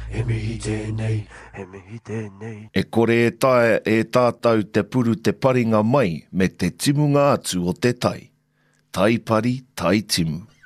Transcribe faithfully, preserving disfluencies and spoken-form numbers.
e mihi tēnei, e mihi tēnei. E kore e tae e tātau te puru te paringa mai me te timunga atu o te tai. Tai pari, tai timu.